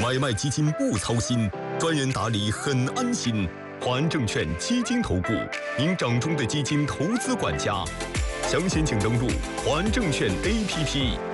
买卖基金不操心，专人打理很安心。华安证券基金投顾，您掌中的基金投资管家。详情请登录华安证券 APP。